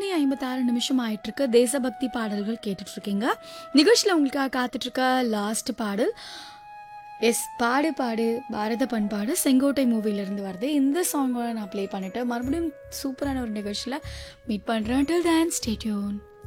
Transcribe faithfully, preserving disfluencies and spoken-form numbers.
மணி ஐம்பத்தி ஆறு நிமிஷம் ஆயிட்டு இருக்கு. தேசபக்தி பாடல்கள் கேட்டுட்டு இருக்கீங்க. நிகழ்ச்சியில் உங்களுக்காக காத்துட்டு இருக்க லாஸ்ட் பாடல் எஸ் பாடு பாடு பாரத பண்பாடு செங்கோட்டை மூவிலிருந்து வருது. இந்த சாங்கோட நான் ப்ளே பண்ணிட்டு மறுபடியும் சூப்பரான ஒரு நிகழ்ச்சியில் மீட் பண்ணுறேன். டில் தென் ஸ்டே டியூன்.